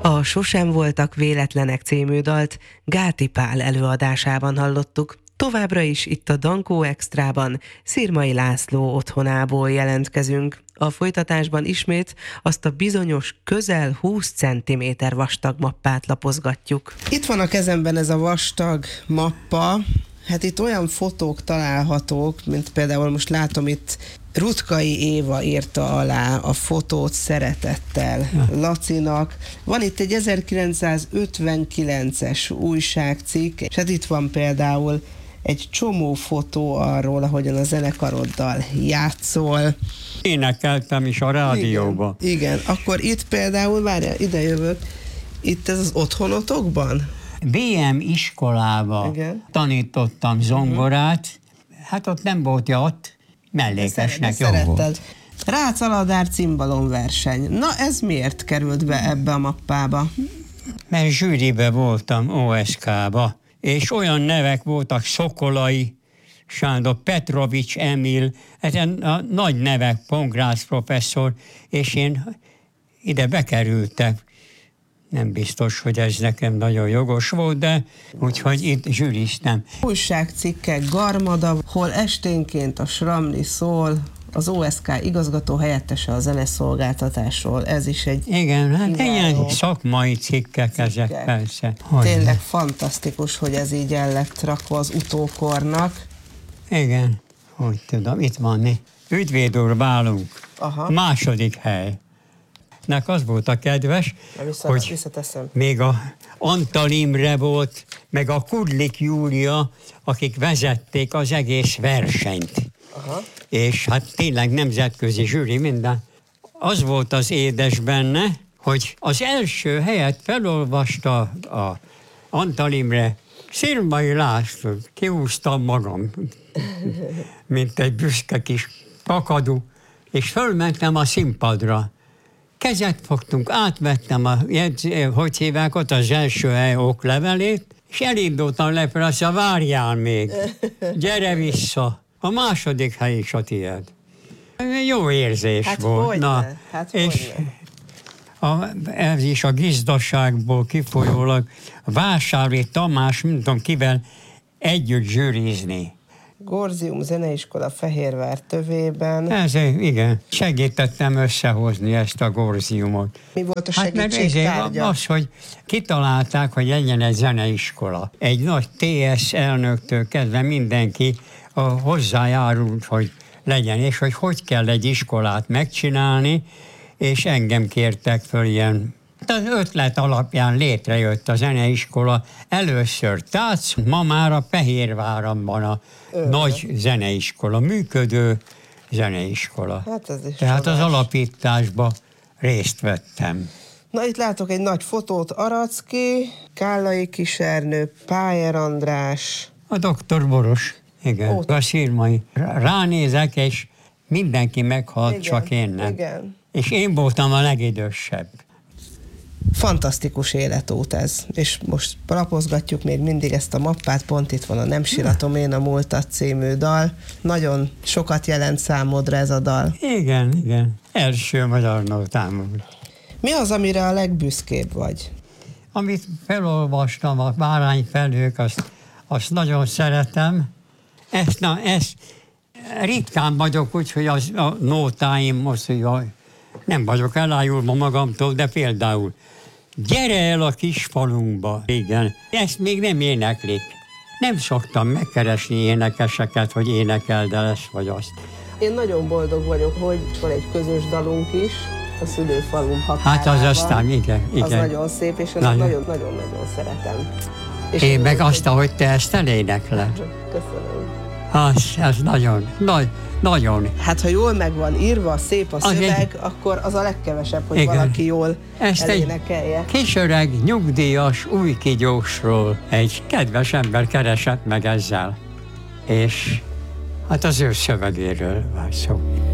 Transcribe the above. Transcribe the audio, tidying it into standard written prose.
A Sosem voltak véletlenek című dalt Gáti Pál előadásában hallottuk. Továbbra is itt a Dankó Extrában Szirmai László otthonából jelentkezünk. A folytatásban ismét azt a bizonyos közel 20 cm vastag mappát lapozgatjuk. Itt van a kezemben ez a vastag mappa. Hát itt olyan fotók találhatók, mint például most látom itt Rutkai Éva írta alá a fotót szeretettel Lacinak. Van itt egy 1959-es újságcikk, és hát itt van például egy csomó fotó arról, ahogyan a zenekaroddal játszol. Énekeltem is a rádióban. Igen, akkor itt például, várjál, ide jövök, itt ez az otthonotokban? BM iskolába tanítottam zongorát, hát ott nem volt ott, mellékesnek jó volt. Rácz Aladár cimbalom verseny. Na ez miért került be ebbe a mappába? Mert zsűribe voltam OSK-ba, és olyan nevek voltak, Szokolai Sándor, Petrovics Emil, ezen a nagy nevek, Pongrász professzor, és én ide bekerültem. Nem biztos, hogy ez nekem nagyon jogos volt, de úgyhogy itt zsűriztem. Újságcikkek Garmada, hol esténként a Sramli szól, az OSK igazgató helyettese a zeneszolgáltatásról. Ez is egy... Igen, hát ilyen szakmai cikkek ezek persze. Tényleg fantasztikus, hogy ez így el lett rakva az utókornak. Igen, hogy tudom, itt van. Ügyvéd úr, válunk. Második hely. Nek az volt a kedves, hogy még a Antal Imre volt, meg a Kudlik Júlia, akik vezették az egész versenyt. És hát tényleg nemzetközi zsűri minden. Az volt az édes benne, hogy az első helyet felolvasta a Antal Imre, Szirmai László, kiúztam magam, mint egy büszke kis kakadú, és fölmentem a színpadra. Kezet fogtunk, átvettem hogy hívják ott az első hely oklevelét, és elindultam lefelé, azt mondja, várjál még, gyere vissza, a második hely is a tiéd. Jó érzés volt. És ez is a gizdaságból kifolyólag Vásári Tamás, nem tudom kivel, együtt zsűrizni. Gorzium Zeneiskola Fehérvár tövében. Ez, igen, segítettem összehozni ezt a Gorziumot. Mi volt a segítségtárgya? Az, hogy kitalálták, hogy legyen egy zeneiskola. Egy nagy TS elnöktől kezdve mindenki hozzájárult, hogy legyen, és hogy kell egy iskolát megcsinálni, és engem kértek föl ilyen. Az ötlet alapján létrejött a zeneiskola. Először Tác, ma már a Fehérváron van a nagy zeneiskola, működő zeneiskola. Hát ez is tehát az alapításban részt vettem. Na itt látok egy nagy fotót, Aracki, Kállai Kisernő, Pájer András. A doktor Boros, igen, a Szirmai. Ránézek, és mindenki meghalt, igen, csak én nem. Igen. És én voltam a legidősebb. Fantasztikus életút ez, és most lapozgatjuk még mindig ezt a mappát, pont itt van a Nem síratom én a múltat című dal. Nagyon sokat jelent számodra ez a dal. Igen, igen. Első magyar nótámon. Mi az, amire a legbüszkébb vagy? Amit felolvastam, a Bárányfelhők, azt nagyon szeretem. Ezt ritkán vagyok, úgyhogy a nótáim most, hogy nem vagyok elájulva magamtól, de például gyere el a kis falunkba. Igen, ezt még nem éneklik. Nem szoktam megkeresni énekeseket, hogy énekeld el ezt vagy azt. Én nagyon boldog vagyok, hogy van egy közös dalunk is, a szülőfalum határában. Hát az aztán, igen. Az nagyon szép, és nagyon-nagyon szeretem. És én meg azt, ahogy te ezt elénekled. Köszönöm. Az nagyon. Hát ha jól meg van írva, szép a szöveg, akkor az a legkevesebb, hogy igen, valaki jól elénekelje. Egy kisöreg, nyugdíjas, új kigyósról egy kedves ember keresett meg ezzel. És hát az ő szövegéről van szó.